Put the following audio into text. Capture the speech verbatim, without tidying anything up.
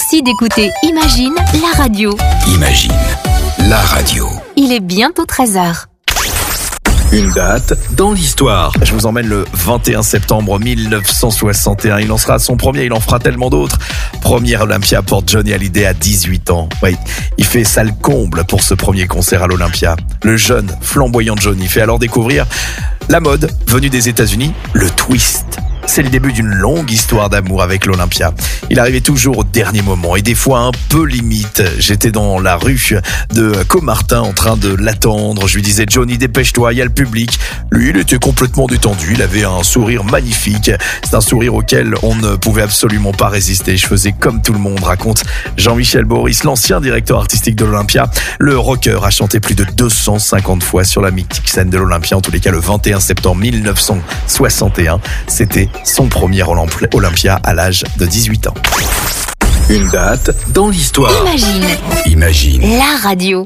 Merci d'écouter Imagine, la radio. Imagine, la radio. Il est bientôt treize heures. Une date dans l'histoire. Je vous emmène le vingt et un septembre mille neuf cent soixante et un. Il en sera à son premier, il en fera tellement d'autres. Première Olympia pour Johnny Hallyday à dix-huit ans. Oui, il fait salle comble pour ce premier concert à l'Olympia. Le jeune, flamboyant Johnny fait alors découvrir la mode venue des États-Unis, le twist. C'est le début d'une longue histoire d'amour avec l'Olympia. Il arrivait toujours au dernier moment et des fois un peu limite. J'étais dans la rue de Comartin en train de l'attendre. Je lui disais « Johnny, dépêche-toi, il y a le public ». Lui, il était complètement détendu. Il avait un sourire magnifique. C'est un sourire auquel on ne pouvait absolument pas résister. Je faisais comme tout le monde, raconte Jean-Michel Boris, l'ancien directeur artistique de l'Olympia. Le rocker a chanté plus de deux cent cinquante fois sur la mythique scène de l'Olympia. En tous les cas, le vingt et un septembre mille neuf cent soixante et un, c'était son premier Olympia à l'âge de dix-huit ans. Une date dans l'histoire. Imagine, Imagine. la radio.